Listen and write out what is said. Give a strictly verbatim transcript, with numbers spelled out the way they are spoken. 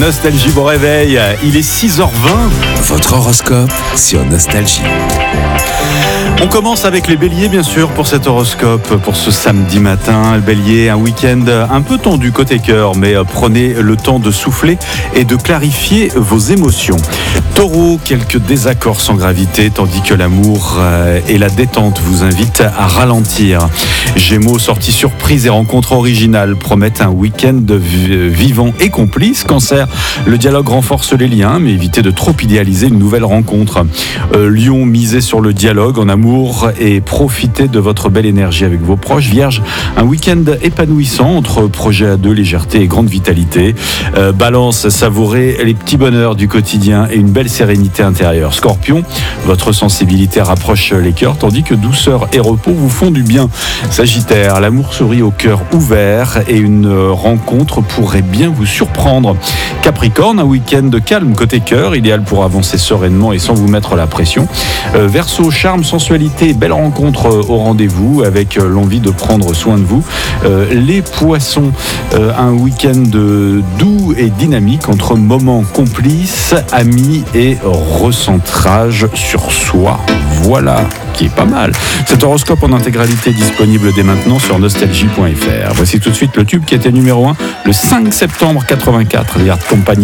Nostalgie, bon réveil, il est six heures vingt. Votre horoscope sur Nostalgie. On commence avec les béliers, bien sûr, pour cet horoscope, pour ce samedi matin. Le bélier, un week-end un peu tendu côté cœur, mais prenez le temps de souffler et de clarifier vos émotions. Taureau, quelques désaccords sans gravité, tandis que l'amour et la détente vous invitent à ralentir. Gémeaux, sortie surprise et rencontre originale promettent un week-end vivant et complice. Cancer, le dialogue renforce les liens, mais évitez de trop idéaliser une nouvelle rencontre. Euh, Lion, misez sur le dialogue en amour et profitez de votre belle énergie avec vos proches. Vierge, un week-end épanouissant entre projets à deux, légèreté et grande vitalité. Euh, Balance, savourez les petits bonheurs du quotidien et une belle sérénité intérieure. Scorpion, votre sensibilité rapproche les cœurs, tandis que douceur et repos vous font du bien. Sagittaire, l'amour sourit au cœur ouvert et une rencontre pourrait bien vous surprendre. Capricorne, un week-end calme côté cœur, idéal pour avancer sereinement et sans vous mettre la pression. Euh, Verseau, charme, sensualité, belle rencontre au rendez-vous avec l'envie de prendre soin de vous. Euh, les poissons, euh, un week-end doux et dynamique entre moments complices, amis et recentrage sur soi. Voilà, qui est pas mal. Cet horoscope en intégralité disponible dès maintenant sur nostalgie point f r. Voici tout de suite le tube qui était numéro un le cinq septembre quatre-vingt-quatre. Les Hard Company.